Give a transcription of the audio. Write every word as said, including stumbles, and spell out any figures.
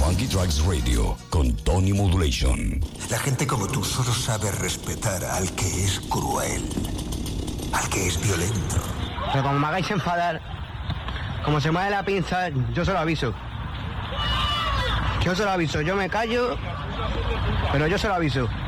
Funky Tracks Radio con Tony Modulation. La gente como tú solo sabe respetar al que es cruel, al que es violento. Pero como me hagáis enfadar, como se mueve la pinza, yo se lo aviso. Yo se lo aviso, yo me callo, pero yo se lo aviso.